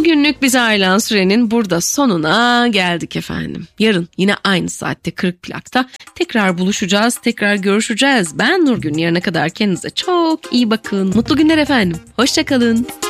Bugünlük bize ayrılan sürenin burada sonuna geldik efendim. Yarın yine aynı saatte 40 plakta tekrar buluşacağız, tekrar görüşeceğiz. Ben Nurgün, yarına kadar kendinize çok iyi bakın. Mutlu günler efendim. Hoşça kalın.